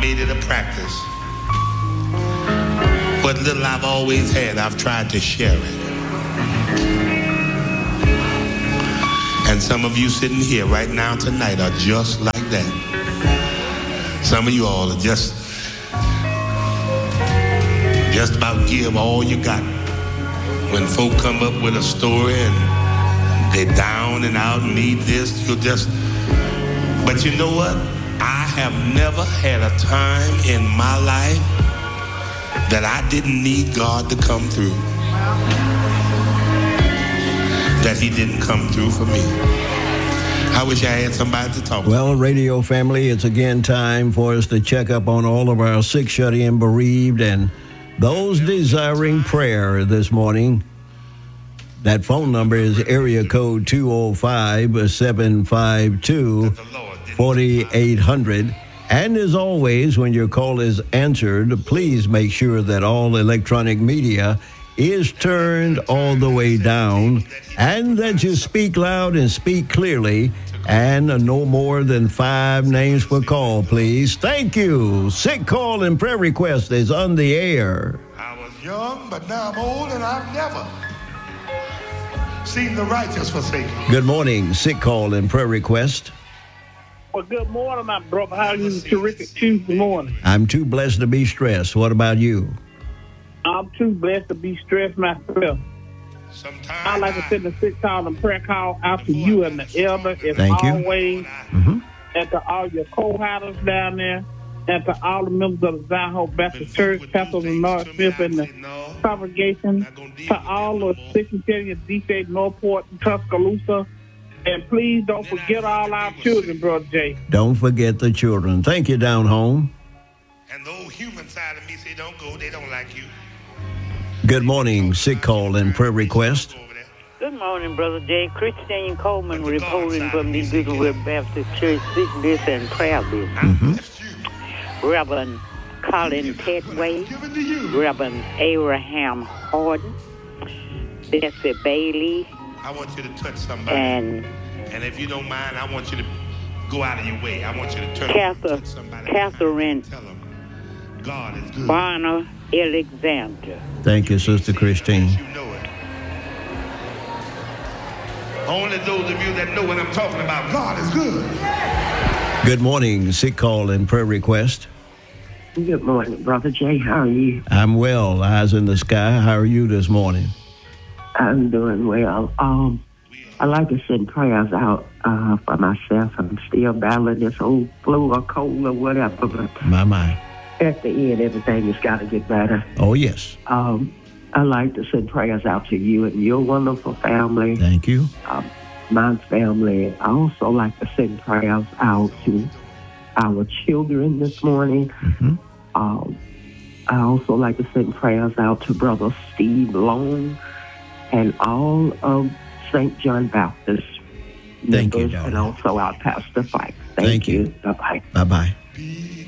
made it a practice. What little I've always had, I've tried to share it. And some of you sitting here right now tonight are just like that. Some of you all are just about give all you got. When folk come up with a story and they're down and out and need this, you'll just... But you know what? I have never had a time in my life that I didn't need God to come through. That he didn't come through for me. I wish I had somebody to talk to. Well, radio family, it's again time for us to check up on all of our sick, shut-in, bereaved, and those desiring prayer this morning. That phone number is area code 205-752-4800. And as always, when your call is answered, please make sure that all electronic media is turned all the way down and that you speak loud and speak clearly and no more than 5 names per call, please. Thank you. Sick call and prayer request is on the air. I was young, but now I'm old and I've never seen the righteous forsaken. Good morning. Sick call and prayer request. Well, good morning, my brother. How are you? Terrific Tuesday morning. I'm too blessed to be stressed. What about you? I'm too blessed to be stressed myself. I'd like to send a sick call and prayer call out to you and the elder as Thank always, you. and to all your co-holders down there, and to all the members of the Zion Hope Baptist Church, Pastor North Smith, and the congregation, to all the sick and shut in D.C., Northport, and Tuscaloosa. And please don't forget all our children, Brother Jay. Don't forget the children. Thank you, down home. And the old human side of me say, don't go, they don't like you. Good morning. Sick call and prayer request. Good morning, Brother Jay. Christine Coleman reporting from the Goodwill Baptist Church Sickness and Prayer Business. Reverend Colin Petway, Reverend Abraham Horton, Bessie Bailey, I want you to touch somebody. And if you don't mind, I want you to go out of your way. I want you to turn touch somebody. Catherine Tell them God is good. Bonner Alexander. Thank you, Sister Christine. You know it. Only those of you that know what I'm talking about, God is good. Good morning. Sick call and prayer request. Good morning, Brother Jay. How are you? I'm well. Eyes in the sky. How are you this morning? I'm doing well. I like to send prayers out for myself. I'm still battling this old flu or cold or whatever, but My. at the end, everything has got to get better. Oh, yes. I like to send prayers out to you and your wonderful family. Thank you. My family. I also like to send prayers out to our children this morning. I also like to send prayers out to Brother Steve Long and all of St. John Baptist Thank you, members, darling. and also our Pastor Fikes. Thank you. Bye-bye. Bye-bye.